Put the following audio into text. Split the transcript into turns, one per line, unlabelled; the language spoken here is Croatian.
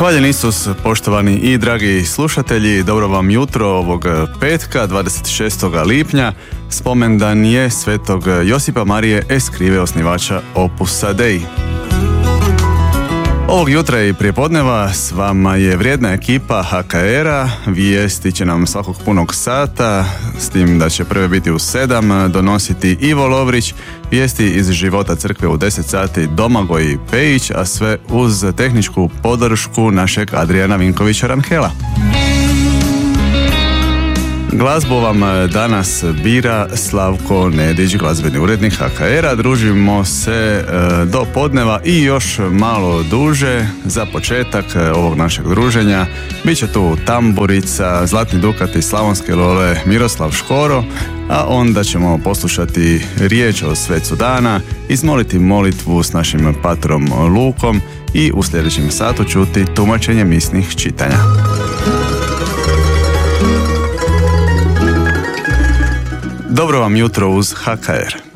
Hvaljen Isus, poštovani i dragi slušatelji, dobro vam jutro ovog petka, 26. lipnja. Spomendan je svetog Josipa Marije Escrive, osnivača Opusa Dei. Ovog jutra i prijepodneva s vama je vrijedna ekipa HKR-a. Vijesti će nam svakog punog sata, s tim da će prve biti u 7 donositi Ivo Lovrić, vijesti iz života crkve u 10 sati Domagoj Pejić, a sve uz tehničku podršku našeg Adrijana Vinkovića Ranhela. Glazbu vam danas bira Slavko Nedić, glazbeni urednik HKR-a. Družimo se do podneva i još malo duže. Za početak ovog našeg druženja bit će tu Tamburica, Zlatni Dukat i Slavonske Lole Miroslav Škoro, a onda ćemo poslušati riječ o svecu dana, izmoliti molitvu s našim patrom Lukom i u sljedećem satu čuti tumačenje misnih čitanja. Dobro vam jutro uz HKR.